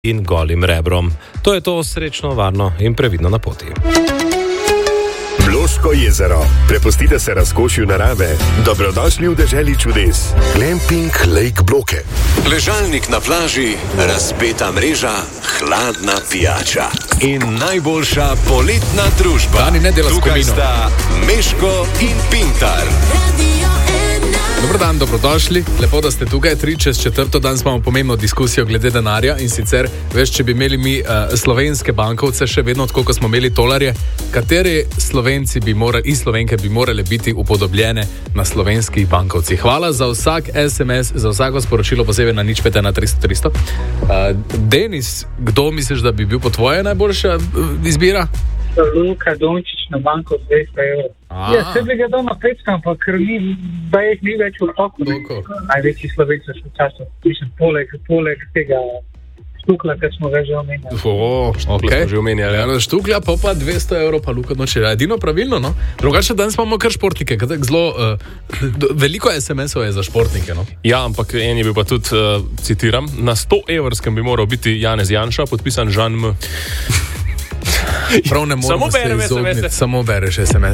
in golim rebrom. To je to, srečno, varno in previdno na poti. Bloško jezero. Prepustite se razkošju narave. Dobrodošli v deželi čudes. Glamping Lake Bloke. Ležalnik na plaži, razpeta mreža, hladna pijača in najboljša poletna družba. Dani ne dela Tukaj skomino. sta Meško in Pintar. Dobro dan, dobrodošli. Lepo, da ste tukaj. 3/4 danes imamo pomembno diskusijo glede denarja in sicer, veš, če bi imeli mi slovenske bankovce, še vedno tako, kot smo imeli tolarje, kateri Slovenci bi morali in Slovenke bi morali biti upodobljene na slovenskih bankovcih. Hvala za vsak SMS, za vsako sporočilo, posebej na 051 300 300. Denis, kdo misliš, da bi bil po tvoje najboljša izbira? Luka Dončić na banko 200 evrov. Ja, se bi ga doma pečkam, pa ker ni več v toku. Največji Slovenci še v času. Mislim, poleg tega Štukla, ki smo ga že omenjali. Okay. Že omenjali. Ja, Štuklja, pa 200 evrov, pa Luka Dončić. Edino pravilno, no? Drugače danes imamo kar športnike, zelo veliko SMS-ov je za športnike, no? Ja, ampak en je bil pa tudi, citiram, na 100 evrskem bi moral biti Janez Janša, podpisan Žan M. Prav ne moremo se izogniti, samo bereš SMS.